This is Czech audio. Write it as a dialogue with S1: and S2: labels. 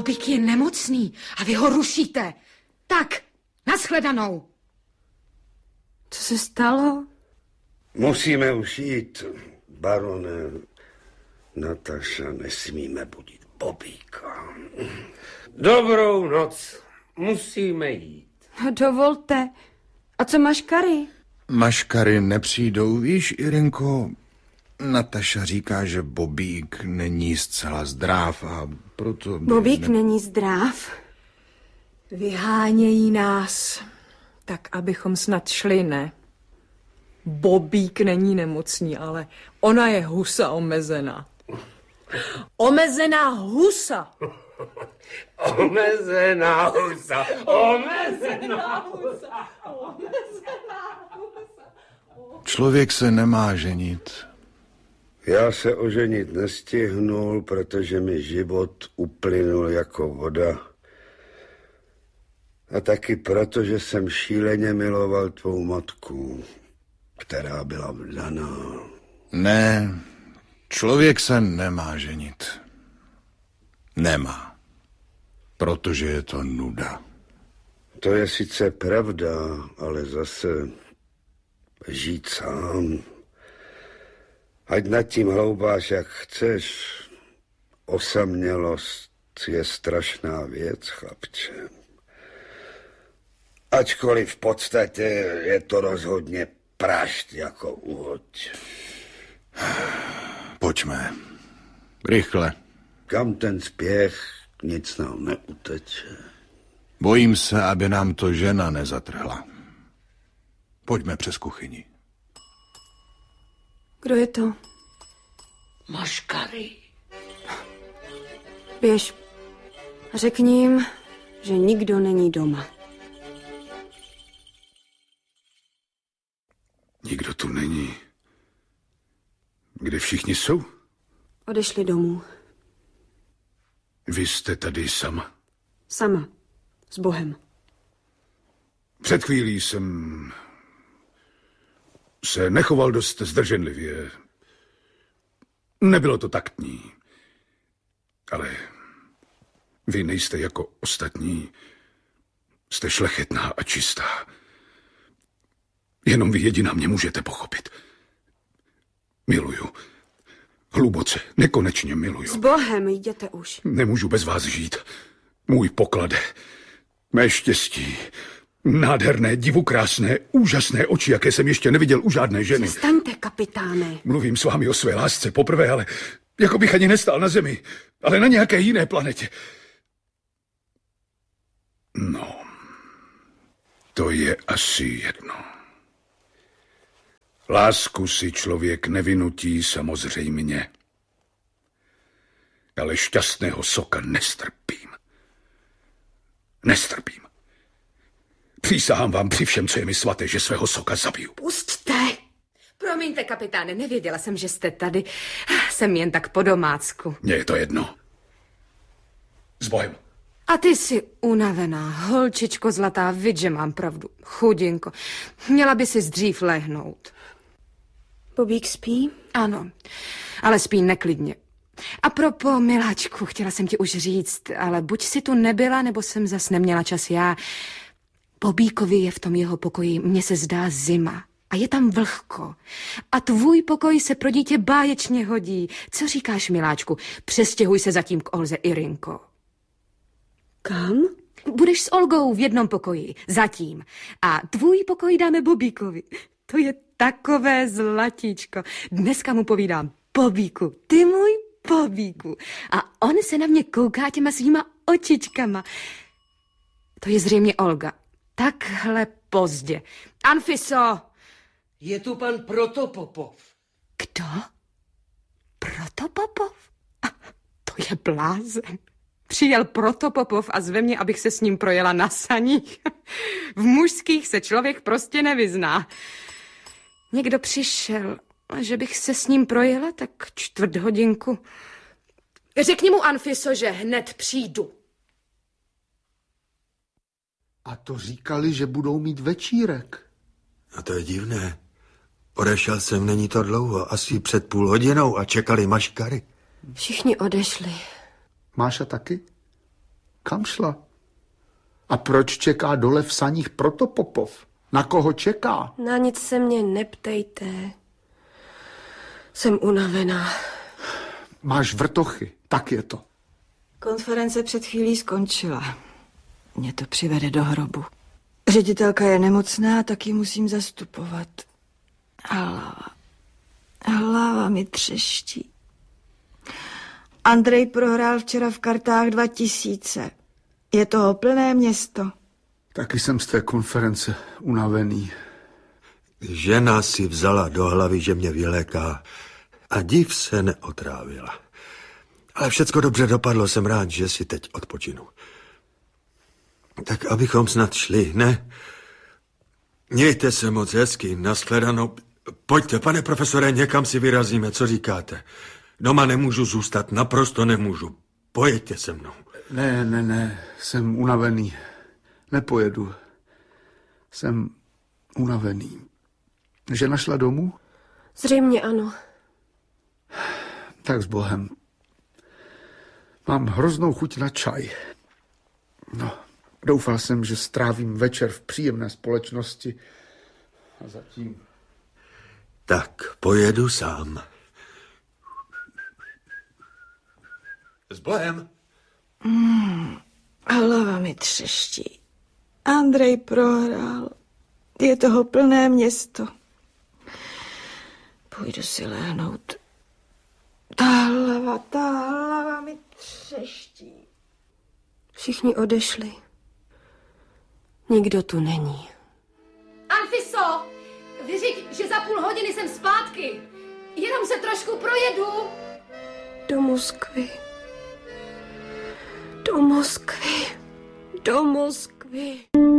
S1: Bobík je nemocný a vy ho rušíte. Tak, nashledanou.
S2: Co se stalo?
S3: Musíme už jít, barone. Nataša, nesmíme budit Bobíka.
S4: Dobrou noc. Musíme jít.
S2: No, dovolte. A co maškary?
S5: Maškary nepřijdou, víš, Irinko? Nataša říká, že Bobík není zcela zdrav a proto...
S2: Bobík není zdrav?
S6: Vyhánějí nás, tak abychom snad šli, ne? Bobík není nemocný, ale ona je husa omezená. Omezená husa!
S4: Omezená husa! Omezená husa!
S5: Člověk se nemá ženit.
S3: Já se oženit nestihnul, protože mi život uplynul jako voda. A taky proto, že jsem šíleně miloval tvou matku, která byla vdaná.
S5: Ne, člověk se nemá ženit. Nemá. Protože je to nuda.
S3: To je sice pravda, ale zase žít sám. Ať nad tím hloubáš, jak chceš. Osamělost je strašná věc, chlapče. Ačkoliv v podstatě je to rozhodně prašť jako uhoď.
S5: Pojďme. Rychle.
S3: Kam ten spěch, nic nám neuteče.
S5: Bojím se, aby nám to žena nezatrhla. Pojďme přes kuchyni.
S2: Kdo je to?
S1: Maškary.
S2: Běž. Řekni jim, že nikdo není doma.
S7: Nikdo tu není. Kde všichni jsou?
S2: Odešli domů.
S7: Vy jste tady sama?
S2: Sama. S Bohem.
S7: Před chvílí jsem se nechoval dost zdrženlivě. Nebylo to taktní. Ale vy nejste jako ostatní. Jste šlechetná a čistá. Jenom vy jediná mě můžete pochopit. Miluju. Hluboce, nekonečně miluju.
S2: S Bohem, jděte už.
S7: Nemůžu bez vás žít. Můj poklade. Mé štěstí. Nádherné, divokrásné, úžasné oči, jaké jsem ještě neviděl u žádné ženy.
S2: Přestaňte, kapitáne.
S7: Mluvím s vámi o své lásce poprvé, ale jako bych ani nestál na Zemi, ale na nějaké jiné planetě. No, to je asi jedno. Lásku si člověk nevynutí samozřejmě, ale šťastného soka nestrpím. Nestrpím. Přísahám vám při všem, co je mi svaté, že svého soka zabiju.
S1: Pusťte. Promiňte, kapitáne, nevěděla jsem, že jste tady. Jsem jen tak po domácku.
S7: Mně je to jedno. S Bohem.
S1: A ty jsi unavená, holčičko zlatá, vid, že mám pravdu. Chudinko, měla by si dřív lehnout.
S2: Bobík spí?
S1: Ano, ale spí neklidně. A propo, miláčku, chtěla jsem ti už říct, ale buď si tu nebyla, nebo jsem zas neměla čas já. Bobíkovi je v tom jeho pokoji, mně se zdá zima. A je tam vlhko. A tvůj pokoj se pro dítě báječně hodí. Co říkáš, miláčku? Přestěhuj se zatím k Olze, Irinko.
S2: Kam?
S1: Budeš s Olgou v jednom pokoji, zatím. A tvůj pokoj dáme Bobíkovi. To je takové zlatíčko. Dneska mu povídám: Bobíku, ty můj Bobíku. A on se na mě kouká těma svýma očičkama. To je zřejmě Olga. Takhle pozdě. Anfiso!
S4: Je tu pan Protopopov.
S1: Kdo? Protopopov? To je blázen. Přijel Protopopov a zve mě, abych se s ním projela na saních. V mužských se člověk prostě nevyzná. Někdo přišel, že bych se s ním projela tak 4 hodinku. Řekni mu, Anfiso, že hned přijdu.
S8: A to říkali, že budou mít večírek.
S9: A to je divné. Odešel jsem, není to dlouho, asi před půl hodinou a čekali maškary.
S2: Všichni odešli.
S8: Máša taky? Kam šla? A proč čeká dole v saních Protopopov? Na koho čeká?
S2: Na nic se mě neptejte. Jsem unavená.
S8: Máš vrtochy, tak je to.
S10: Konference před chvílí skončila. Mě to přivede do hrobu. Ředitelka je nemocná, tak ji musím zastupovat. Hlava mi třeští. Andrej prohrál včera v kartách 2000. Je toho plné město.
S8: Taky jsem z té konference unavený.
S9: Žena si vzala do hlavy, že mě vyléká a div se neotrávila. Ale všecko dobře dopadlo, jsem rád, že si teď odpočinu. Tak abychom snad šli, ne? Mějte se moc hezky, nashledanou. Pojďte, pane profesore, někam si vyrazíme, co říkáte? Doma nemůžu zůstat, naprosto nemůžu. Pojeďte se mnou.
S8: Ne, jsem unavený. Nepojedu. Jsem unavený. Žena šla domů?
S2: Zřejmě ano.
S8: Tak s Bohem. Mám hroznou chuť na čaj. No, doufal jsem, že strávím večer v příjemné společnosti. A zatím...
S9: Tak, pojedu sám. S Bohem.
S10: Hlava mi třeští. Andrej prohrál. Je toho plné město. Půjdu si lehnout. Ta hlava mi třeští.
S2: Všichni odešli. Nikdo tu není.
S1: Anfiso, vyřiď, že za půl hodiny jsem zpátky. Jenom se trošku projedu.
S2: Do Moskvy. Do Moskvy. Do Moskvy.